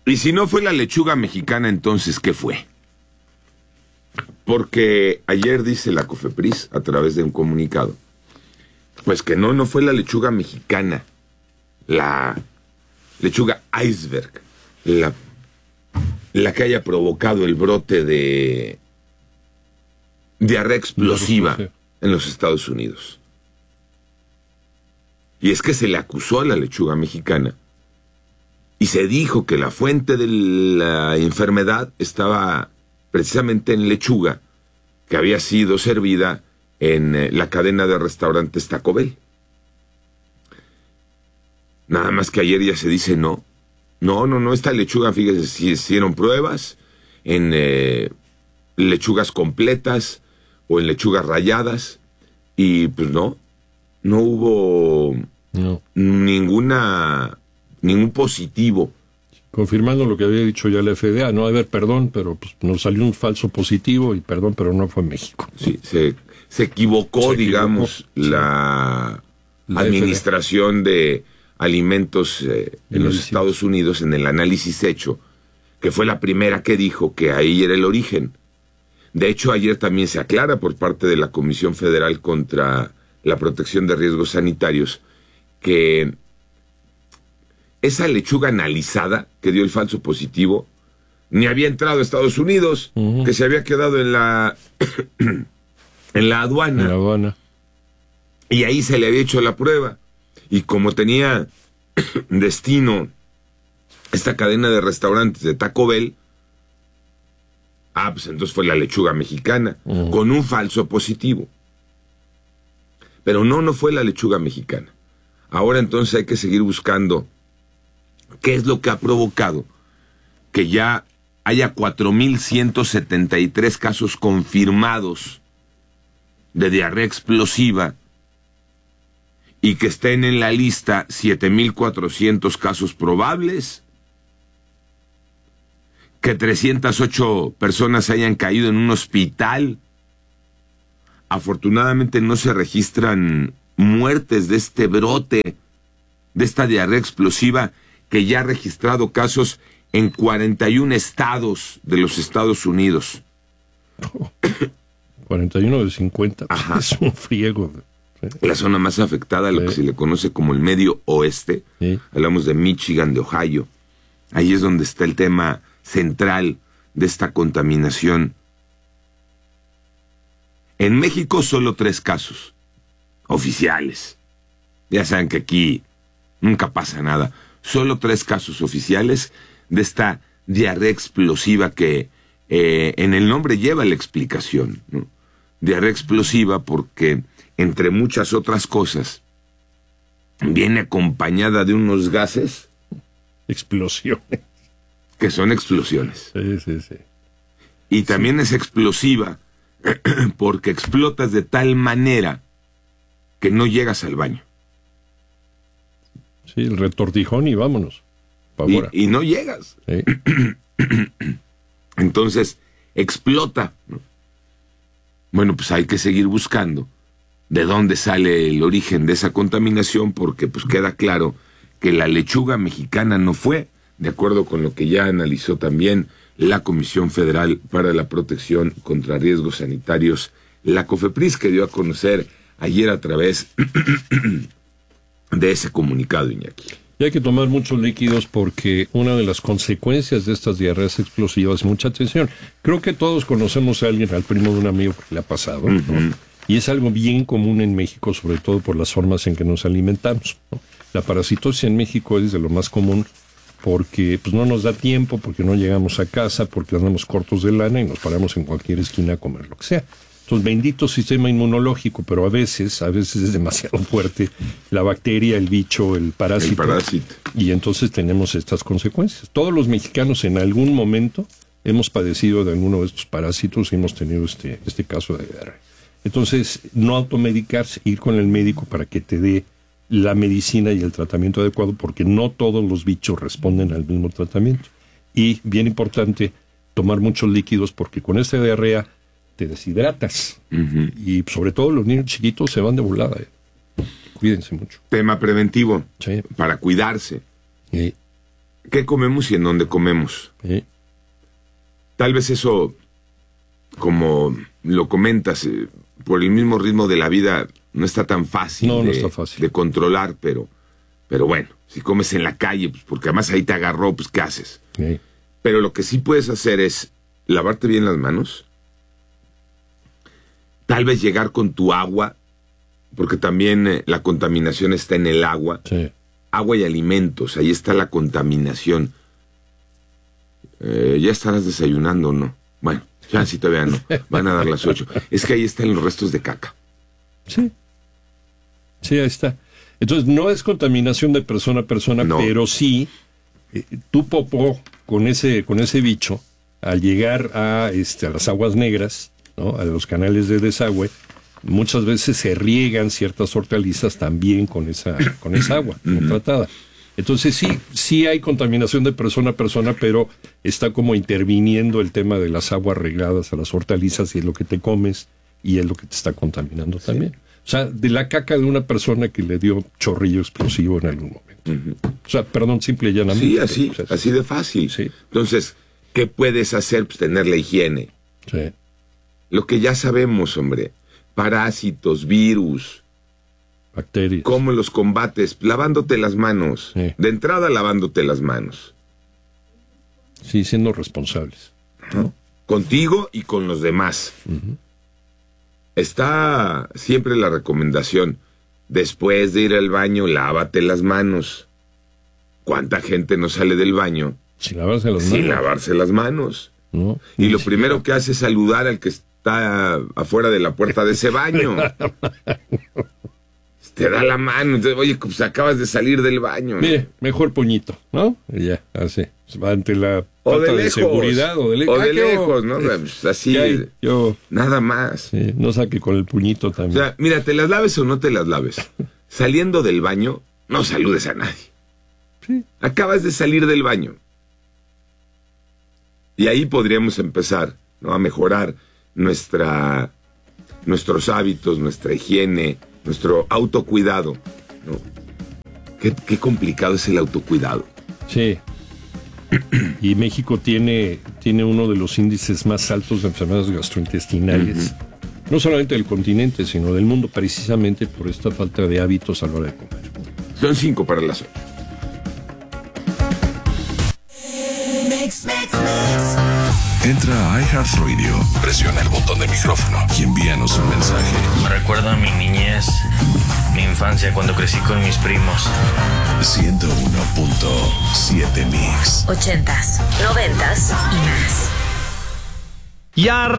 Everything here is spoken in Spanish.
Y si no fue la lechuga mexicana, entonces, ¿qué fue? Porque ayer dice la COFEPRIS, a través de un comunicado, pues que no fue la lechuga mexicana, la lechuga iceberg, la que haya provocado el brote de diarrea explosiva en los Estados Unidos. Y es que se le acusó a la lechuga mexicana y se dijo que la fuente de la enfermedad estaba precisamente en lechuga que había sido servida en la cadena de restaurantes Taco Bell. Nada más que ayer ya se dice no, esta lechuga, fíjese, si hicieron pruebas en lechugas completas o en lechugas rayadas y pues no hubo ningún positivo. Confirmando lo que había dicho ya la FDA, no, a ver, perdón, pero pues, nos salió un falso positivo y perdón, pero no fue en México. Sí, se equivocó, digamos, la Administración de Alimentos en los Estados Unidos en el análisis hecho, que fue la primera que dijo que ahí era el origen. De hecho, ayer también se aclara por parte de la Comisión Federal contra la Protección de Riesgos Sanitarios que esa lechuga analizada que dio el falso positivo ni había entrado a Estados Unidos, que se había quedado en la en la aduana. Y ahí se le había hecho la prueba. Y como tenía destino esta cadena de restaurantes de Taco Bell, pues entonces fue la lechuga mexicana, con un falso positivo. Pero no fue la lechuga mexicana. Ahora entonces hay que seguir buscando qué es lo que ha provocado que ya haya 4,173 casos confirmados de diarrea explosiva y que estén en la lista 7,400 casos probables, que 308 personas hayan caído en un hospital. Afortunadamente no se registran muertes de este brote, de esta diarrea explosiva, que ya ha registrado casos en 41 estados de los Estados Unidos. 41 de 50, Ajá. Es un friego. La zona más afectada, lo que se le conoce como el Medio Oeste, hablamos de Michigan, de Ohio. Ahí es donde está el tema central de esta contaminación. En México solo 3 casos oficiales. Ya saben que aquí nunca pasa nada. Solo 3 casos oficiales de esta diarrea explosiva que en el nombre lleva la explicación, ¿no? Diarrea explosiva porque, entre muchas otras cosas, viene acompañada de unos gases. Explosiones. Que son explosiones. Sí. Y también es explosiva porque explotas de tal manera que no llegas al baño. Sí, el retortijón y vámonos. Y no llegas. Sí. Entonces, explota, ¿no? Bueno, pues hay que seguir buscando de dónde sale el origen de esa contaminación, porque pues queda claro que la lechuga mexicana no fue, de acuerdo con lo que ya analizó también la Comisión Federal para la Protección contra Riesgos Sanitarios, la COFEPRIS, que dio a conocer ayer a través de ese comunicado, Iñaki. Y hay que tomar muchos líquidos porque una de las consecuencias de estas diarreas explosivas, mucha atención. Creo que todos conocemos a alguien, al primo de un amigo que le ha pasado, ¿no? Y es algo bien común en México, sobre todo por las formas en que nos alimentamos, ¿no? La parasitosis en México es de lo más común porque pues, no nos da tiempo, porque no llegamos a casa, porque andamos cortos de lana y nos paramos en cualquier esquina a comer lo que sea. Entonces, bendito sistema inmunológico, pero a veces es demasiado fuerte la bacteria, el bicho, el parásito. Y entonces tenemos estas consecuencias. Todos los mexicanos en algún momento hemos padecido de alguno de estos parásitos y hemos tenido este caso de diarrea. Entonces, no automedicarse, ir con el médico para que te dé la medicina y el tratamiento adecuado, porque no todos los bichos responden al mismo tratamiento. Y, bien importante, tomar muchos líquidos, porque con esta diarrea te deshidratas. Y sobre todo los niños chiquitos se van de volada. Cuídense mucho. Tema preventivo. Sí. Para cuidarse. Sí. qué comemos y en dónde comemos. Tal vez eso, como lo comentas, por el mismo ritmo de la vida, no está tan fácil, no está fácil de controlar, pero bueno, si comes en la calle, pues porque además ahí te agarró, pues ¿qué haces? Sí. Pero lo que sí puedes hacer es lavarte bien las manos, tal vez llegar con tu agua, porque también la contaminación está en el agua. Sí. Agua y alimentos, ahí está la contaminación. Ya estarás desayunando, ¿no? Bueno, ya si todavía no, van a dar las 8. Es que ahí están los restos de caca. Sí, ahí está. Entonces no es contaminación de persona a persona, no. Pero sí, tu popó con ese bicho, al llegar a las aguas negras, ¿no? A los canales de desagüe, muchas veces se riegan ciertas hortalizas también con esa agua tratada. Entonces sí hay contaminación de persona a persona, pero está como interviniendo el tema de las aguas regadas a las hortalizas, y es lo que te comes y es lo que te está contaminando también. O sea, de la caca de una persona que le dio chorrillo explosivo en algún momento. O sea, perdón, simple y llanamente. Sí, así de fácil. Sí. Entonces, ¿qué puedes hacer? Pues tener la higiene. Sí. Lo que ya sabemos, hombre. Parásitos, virus, bacterias. ¿Cómo los combates? Lavándote las manos. Sí. De entrada, lavándote las manos. Sí, siendo responsables, ¿no? Contigo y con los demás. Está siempre la recomendación: después de ir al baño, lávate las manos. ¿Cuánta gente no sale del baño sin lavarse las manos? Sin lavarse las manos. No, y lo primero que hace es saludar al que está afuera de la puerta de ese baño. Te da la mano. Entonces, oye, pues acabas de salir del baño, ¿no? Mire, mejor puñito, ¿no? Y ya, así. Ante la falta de seguridad o de lejos, ¿no? Pues así, nada más. Sí, no saque con el puñito también. O sea, mira, te las laves o no te las laves. Saliendo del baño, no saludes a nadie. Sí. Acabas de salir del baño. Y ahí podríamos empezar, ¿no? A mejorar nuestros hábitos, nuestra higiene, nuestro autocuidado, ¿no? Qué complicado es el autocuidado. Sí. Y México tiene uno de los índices más altos de enfermedades gastrointestinales, no solamente del continente, sino del mundo, precisamente por esta falta de hábitos a la hora de comer. Son 5 para las 8. Entra a iHeartRadio, presiona el botón de micrófono y envíanos un mensaje. Me recuerda a mi niñez, mi infancia, cuando crecí con mis primos. 101.7 Mix. 80s, 90s y más. Ya